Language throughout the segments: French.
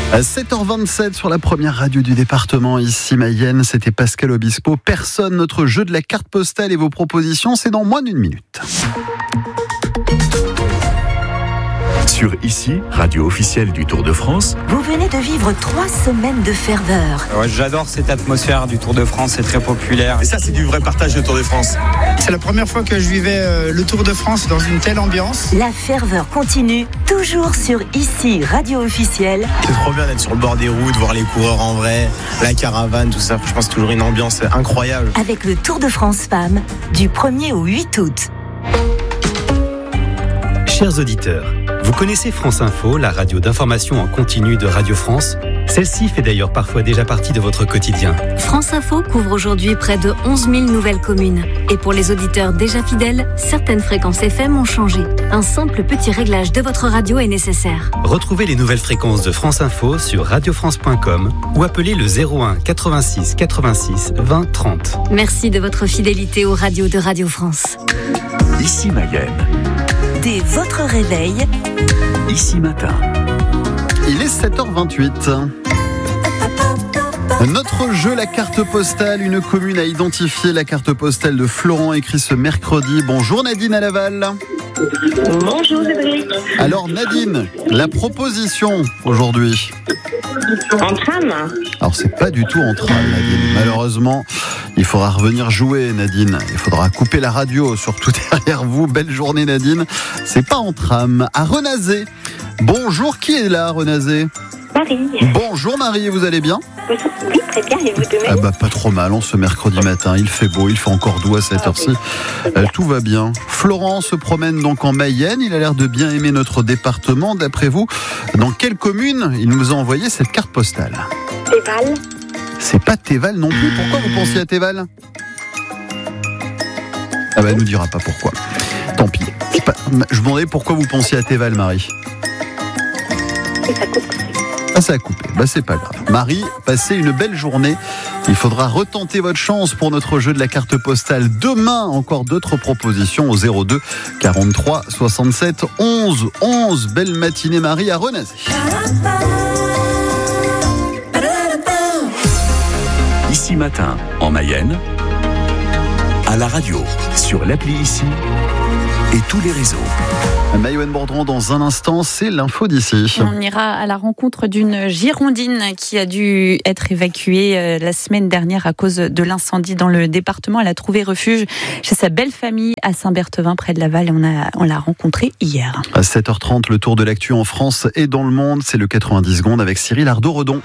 À 7h27 sur la première radio du département, ici Mayenne, c'était Pascal Obispo. Personne, notre jeu de la carte postale et vos propositions, c'est dans moins d'une minute. Sur ICI, radio officielle du Tour de France. Vous venez de vivre 3 semaines de ferveur. Ouais, j'adore cette atmosphère du Tour de France, c'est très populaire. Et ça, c'est du vrai partage de Tour de France. C'est la première fois que je vivais le Tour de France dans une telle ambiance. La ferveur continue, toujours sur ICI, radio officielle. C'est trop bien d'être sur le bord des routes, voir les coureurs en vrai, la caravane, tout ça. Je pense que c'est toujours une ambiance incroyable. Avec le Tour de France Femmes, du 1er au 8 août. Chers auditeurs, vous connaissez France Info, la radio d'information en continu de Radio France ? Celle-ci fait d'ailleurs parfois déjà partie de votre quotidien. France Info couvre aujourd'hui près de 11 000 nouvelles communes. Et pour les auditeurs déjà fidèles, certaines fréquences FM ont changé. Un simple petit réglage de votre radio est nécessaire. Retrouvez les nouvelles fréquences de France Info sur radiofrance.com ou appelez le 01 86 86 20 30. Merci de votre fidélité aux radios de Radio France. Ici Mayenne. Dès votre réveil, Ici Matin. Il est 7h28. Notre jeu, la carte postale. Une commune a identifié la carte postale de Florent, écrit ce mercredi. Bonjour Nadine à Laval. Bonjour Cédric. Alors Nadine, la proposition aujourd'hui. En tram. Alors c'est pas du tout en tram Nadine. Malheureusement, il faudra revenir jouer Nadine. Il faudra couper la radio, surtout derrière vous. Belle journée Nadine. C'est pas en tram. À Renazé. Bonjour, qui est là Renazé ? Marie. Bonjour Marie, vous allez bien ? Oui, très bien, et vous de même ? Pas trop mal, ce mercredi matin. Il fait beau, il fait encore doux à cette heure-ci. Tout va bien. Florent se promène donc en Mayenne. Il a l'air de bien aimer notre département. D'après vous, dans quelle commune il nous a envoyé cette carte postale ? Théval. C'est pas Théval non plus. Pourquoi vous pensiez à Théval ? Elle nous dira pas pourquoi. Tant pis. Je me demandais pourquoi vous pensiez à Théval, Marie. Et ça coupe. Ça a coupé, c'est pas grave. Marie, passez une belle journée. Il faudra retenter votre chance pour notre jeu de la carte postale. Demain, encore d'autres propositions au 02 43 67 11 11. Belle matinée Marie à Renazé. Ici Matin, en Mayenne, à la radio, sur l'appli ICI et tous les réseaux. Mayoën Bordron, dans un instant, c'est l'info d'ici. On ira à la rencontre d'une girondine qui a dû être évacuée la semaine dernière à cause de l'incendie dans le département. Elle a trouvé refuge chez sa belle famille à Saint-Berthevin, près de Laval. Et on l'a rencontrée hier. À 7h30, le tour de l'actu en France et dans le monde. C'est le 90 secondes avec Cyril Ardo-Redon.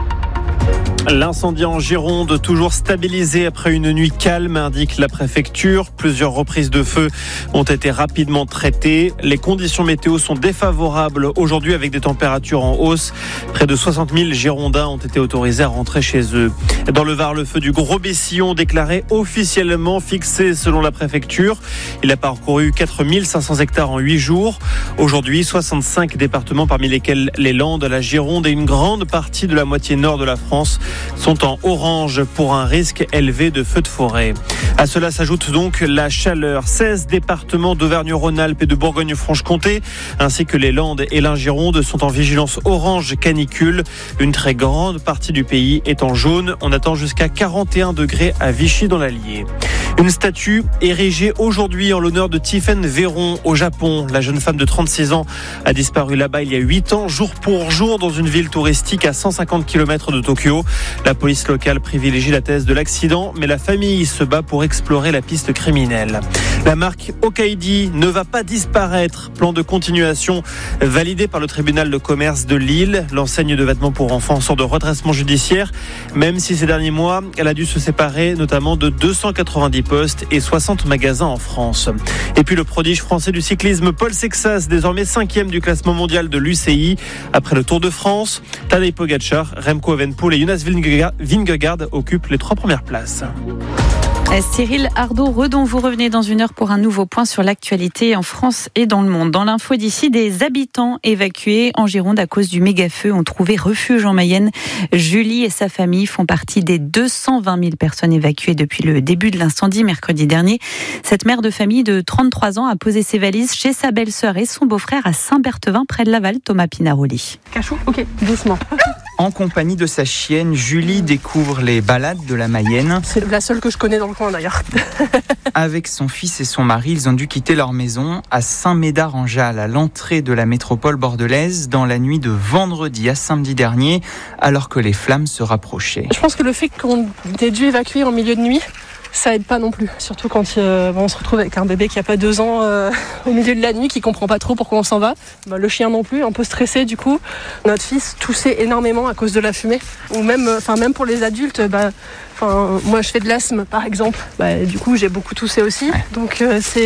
L'incendie en Gironde, toujours stabilisé après une nuit calme, indique la préfecture. Plusieurs reprises de feu ont été rapidement traitées. Les conditions météo sont défavorables aujourd'hui avec des températures en hausse. Près de 60 000 Girondins ont été autorisés à rentrer chez eux. Dans le Var, le feu du Gros-Bessillon déclaré officiellement fixé selon la préfecture. Il a parcouru 4 500 hectares en 8 jours. Aujourd'hui, 65 départements parmi lesquels les Landes, la Gironde et une grande partie de la moitié nord de la France sont en orange pour un risque élevé de feux de forêt. À cela s'ajoute donc la chaleur. 16 départements d'Auvergne-Rhône-Alpes et de Bourgogne-Franche-Comté, ainsi que les Landes et la Gironde, sont en vigilance orange canicule. Une très grande partie du pays est en jaune. On attend jusqu'à 41 degrés à Vichy dans l'Allier. Une statue érigée aujourd'hui en l'honneur de Tiffaine Véron au Japon. La jeune femme de 36 ans a disparu là-bas il y a 8 ans, jour pour jour, dans une ville touristique à 150 km de Tokyo. La police locale privilégie la thèse de l'accident, mais la famille se bat pour explorer la piste criminelle. La marque Okaidi ne va pas disparaître. Plan de continuation validé par le tribunal de commerce de Lille. L'enseigne de vêtements pour enfants sort de redressement judiciaire, même si ces derniers mois, elle a dû se séparer notamment de 290 postes et 60 magasins en France. Et puis le prodige français du cyclisme, Paul Sexas, désormais 5e du classement mondial de l'UCI. Après le Tour de France, Tadej Pogacar, Remco Evenepoel et Jonas Vingegaard occupent les 3 premières places. Cyril Ardo-Redon, vous revenez dans une heure pour un nouveau point sur l'actualité en France et dans le monde. Dans l'info d'ici, des habitants évacués en Gironde à cause du méga-feu ont trouvé refuge en Mayenne. Julie et sa famille font partie des 220 000 personnes évacuées depuis le début de l'incendie mercredi dernier. Cette mère de famille de 33 ans a posé ses valises chez sa belle-sœur et son beau-frère à Saint-Berthevin, près de Laval. Thomas Pinaroli. Cachou, ok, doucement. En compagnie de sa chienne, Julie découvre les balades de la Mayenne. C'est la seule que je connais dans le coin d'ailleurs. Avec son fils et son mari, ils ont dû quitter leur maison à Saint-Médard-en-Jalles, à l'entrée de la métropole bordelaise, dans la nuit de vendredi à samedi dernier, alors que les flammes se rapprochaient. Je pense que le fait qu'on ait dû évacuer en milieu de nuit, ça aide pas non plus. Surtout quand on se retrouve avec un bébé qui a pas 2 ans au milieu de la nuit, qui comprend pas trop pourquoi on s'en va. Le chien non plus, un peu stressé du coup. Notre fils toussait énormément à cause de la fumée. Ou même pour les adultes, moi je fais de l'asthme par exemple. Du coup j'ai beaucoup toussé aussi. Donc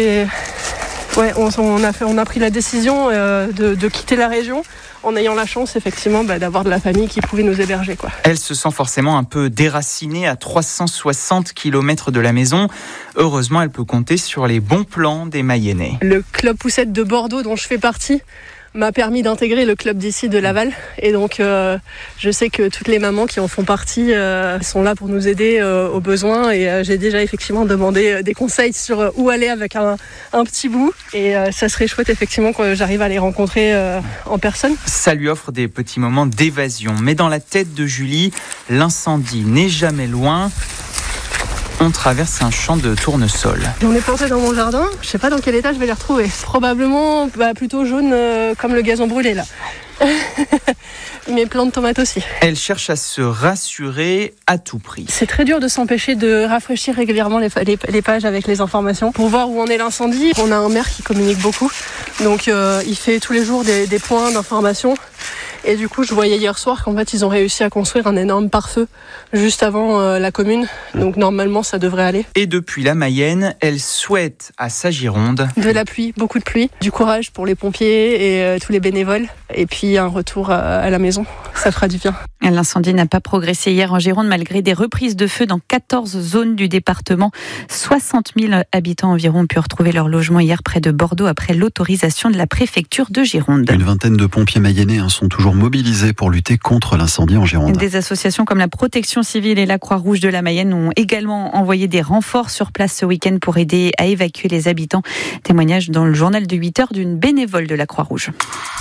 on a pris la décision de quitter la région, en ayant la chance effectivement d'avoir de la famille qui pouvait nous héberger. Elle se sent forcément un peu déracinée à 360 km de la maison. Heureusement, elle peut compter sur les bons plans des Mayennais. Le club poussette de Bordeaux dont je fais partie m'a permis d'intégrer le club d'ici de Laval. Et donc, je sais que toutes les mamans qui en font partie sont là pour nous aider aux besoins. Et j'ai déjà effectivement demandé des conseils sur où aller avec un petit bout. Et ça serait chouette effectivement que j'arrive à les rencontrer en personne. Ça lui offre des petits moments d'évasion. Mais dans la tête de Julie, l'incendie n'est jamais loin. On traverse un champ de tournesol. J'en ai planté dans mon jardin. Je sais pas dans quel état je vais les retrouver. Probablement plutôt jaune comme le gazon brûlé là. Mes plants de tomates aussi. Elle cherche à se rassurer à tout prix. C'est très dur de s'empêcher de rafraîchir régulièrement les pages avec les informations pour voir où en est l'incendie. On a un maire qui communique beaucoup, donc il fait tous les jours des points d'information. Et du coup, je voyais hier soir qu'en fait, ils ont réussi à construire un énorme pare-feu juste avant la commune. Donc normalement, ça devrait aller. Et depuis la Mayenne, elle souhaite à sa Gironde de la pluie, beaucoup de pluie, du courage pour les pompiers et tous les bénévoles. Et puis un retour à la maison, ça fera du bien. L'incendie n'a pas progressé hier en Gironde malgré des reprises de feu dans 14 zones du département. 60 000 habitants environ ont pu retrouver leur logement hier près de Bordeaux après l'autorisation de la préfecture de Gironde. Une vingtaine de pompiers mayennais sont toujours mobilisés pour lutter contre l'incendie en Gironde. Des associations comme la Protection civile et la Croix-Rouge de la Mayenne ont également envoyé des renforts sur place ce week-end pour aider à évacuer les habitants. Témoignage dans le journal de 8h d'une bénévole de la Croix-Rouge.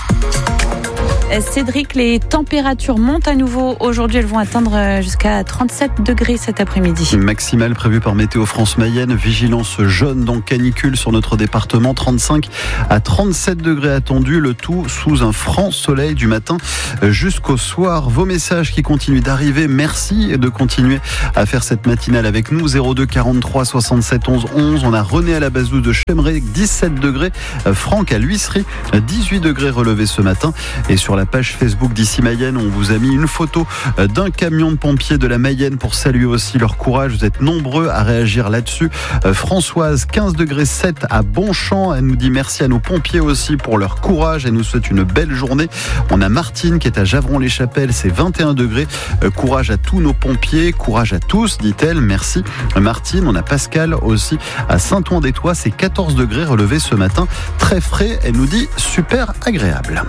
Cédric, les températures montent à nouveau. Aujourd'hui, elles vont atteindre jusqu'à 37 degrés cet après-midi. Maximale prévue par Météo France Mayenne. Vigilance jaune dans canicule sur notre département. 35 à 37 degrés attendus. Le tout sous un franc soleil du matin jusqu'au soir. Vos messages qui continuent d'arriver. Merci de continuer à faire cette matinale avec nous. 02 43 67 11 11. On a René à la Bazou de Chemray, 17 degrés. Franck à l'Huisserie, 18 degrés relevés ce matin. Et sur la page Facebook d'Ici Mayenne, on vous a mis une photo d'un camion de pompiers de la Mayenne pour saluer aussi leur courage. Vous êtes nombreux à réagir là-dessus. Françoise, 15 degrés 7 à Bonchamp. Elle nous dit merci à nos pompiers aussi pour leur courage. Elle nous souhaite une belle journée. On a Martine qui est à Javron-les-Chapelles, c'est 21 degrés. Courage à tous nos pompiers, courage à tous, dit-elle. Merci Martine. On a Pascal aussi à Saint-Ouen-des-Tois, c'est 14 degrés relevés ce matin. Très frais, elle nous dit super agréable.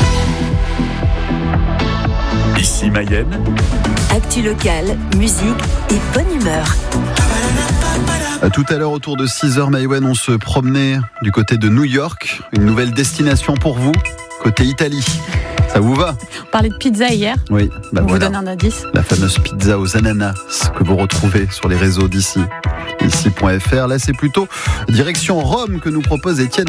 Ici Mayenne. Actu locale, musique et bonne humeur. Tout à l'heure, autour de 6h, Maïwen, on se promenait du côté de New York. Une nouvelle destination pour vous, côté Italie. Ça vous va ? On parlait de pizza hier. Oui, on vous donne un indice. La fameuse pizza aux ananas que vous retrouvez sur les réseaux d'ici. Ici.fr. Là, c'est plutôt direction Rome que nous propose Étienne.